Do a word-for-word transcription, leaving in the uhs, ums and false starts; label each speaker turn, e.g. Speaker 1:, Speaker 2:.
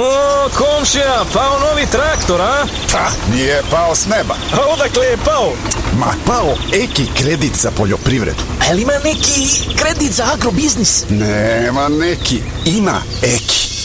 Speaker 1: O, komšija, pao novi traktor, a?
Speaker 2: Pa, nije pao s neba.
Speaker 1: A odakle je pao?
Speaker 2: Ma, pao Eki kredit za poljoprivredu.
Speaker 3: A li ima neki kredit za agrobiznis?
Speaker 2: Nema neki, ima Eki.